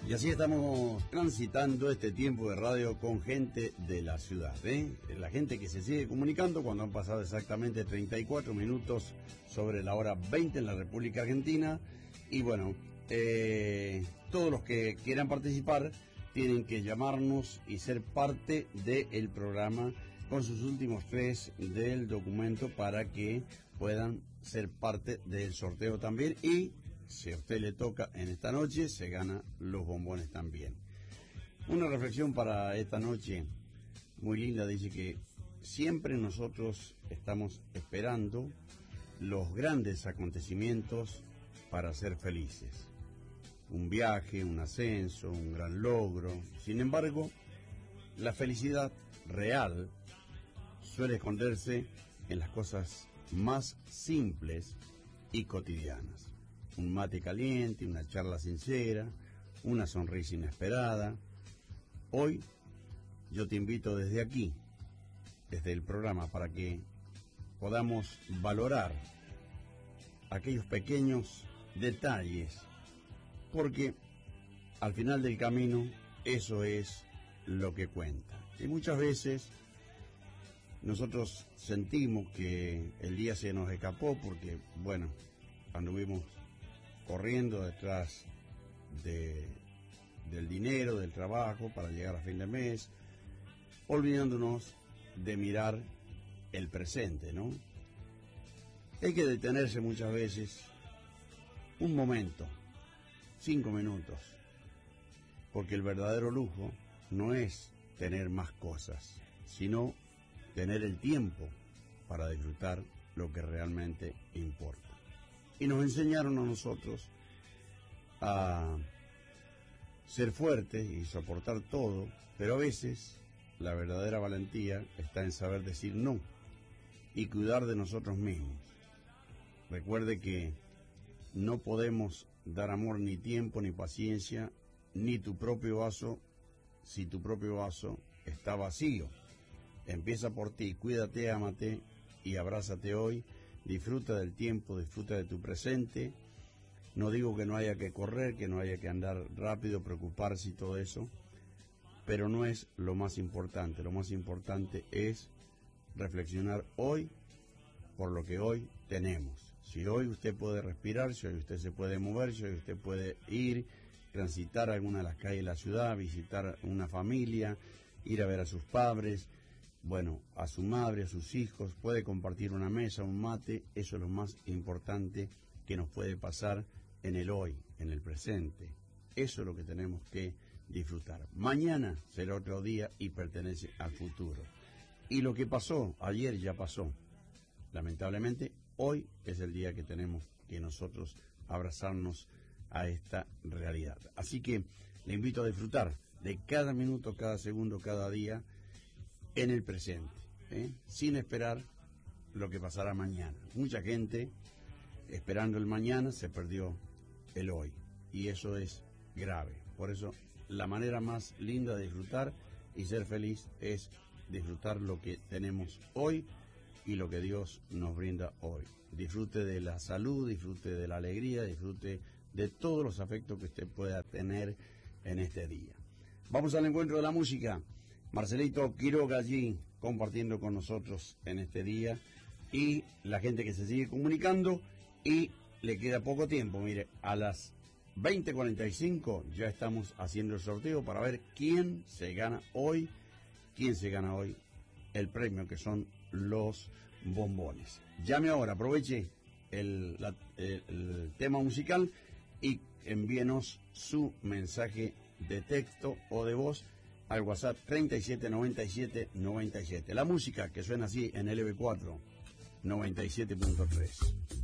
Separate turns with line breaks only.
Y así estamos transitando este tiempo de radio con gente de la ciudad, la gente que se sigue comunicando cuando han pasado exactamente 34 minutos sobre la hora 20 en la República Argentina. Y bueno, todos los que quieran participar tienen que llamarnos y ser parte del programa con sus últimos tres del documento para que puedan ser parte del sorteo también. Y si a usted le toca en esta noche, se gana los bombones también. Una reflexión para esta noche muy linda, dice que siempre nosotros estamos esperando los grandes acontecimientos para ser felices. Un viaje, un ascenso, un gran logro. Sin embargo, la felicidad real suele esconderse en las cosas más simples y cotidianas. Un mate caliente, una charla sincera, una sonrisa inesperada. Hoy yo te invito desde aquí, desde el programa, para que podamos valorar aquellos pequeños detalles, porque al final del camino eso es lo que cuenta. Y muchas veces nosotros sentimos que el día se nos escapó porque, bueno, anduvimos corriendo detrás del dinero, del trabajo para llegar a fin de mes, olvidándonos de mirar el presente, ¿no? Hay que detenerse muchas veces un momento, 5 minutos, porque el verdadero lujo no es tener más cosas, sino tener el tiempo para disfrutar lo que realmente importa. Y nos enseñaron a nosotros a ser fuertes y soportar todo, pero a veces la verdadera valentía está en saber decir no y cuidar de nosotros mismos. Recuerde que no podemos dar amor, ni tiempo, ni paciencia, ni tu propio vaso, si tu propio vaso está vacío. Empieza por ti, cuídate, ámate y abrázate hoy. Disfruta del tiempo, disfruta de tu presente. No digo que no haya que correr, que no haya que andar rápido, preocuparse y todo eso, pero no es lo más importante. Lo más importante es reflexionar hoy por lo que hoy tenemos. Si hoy usted puede respirar, si hoy usted se puede mover, si hoy usted puede ir, transitar alguna de las calles de la ciudad, visitar una familia, ir a ver a sus padres, bueno, a su madre, a sus hijos, puede compartir una mesa, un mate, eso es lo más importante que nos puede pasar en el hoy, en el presente. Eso es lo que tenemos que disfrutar. Mañana será otro día y pertenece al futuro. Y lo que pasó ayer ya pasó. Lamentablemente, hoy es el día que tenemos que nosotros abrazarnos a esta realidad. Así que le invito a disfrutar de cada minuto, cada segundo, cada día, en el presente, sin esperar lo que pasará mañana. Mucha gente esperando el mañana se perdió el hoy y eso es grave. Por eso la manera más linda de disfrutar y ser feliz es disfrutar lo que tenemos hoy y lo que Dios nos brinda hoy. Disfrute de la salud, disfrute de la alegría, disfrute de todos los afectos que usted pueda tener en este día. Vamos al encuentro de la música. Marcelito Quiroga allí compartiendo con nosotros en este día y la gente que se sigue comunicando, y le queda poco tiempo, mire, a las 20:45 ya estamos haciendo el sorteo para ver quién se gana hoy el premio, que son los bombones. Llame ahora, aproveche el tema musical y envíenos su mensaje de texto o de voz al WhatsApp 379797. La música que suena así en LB4 97.3.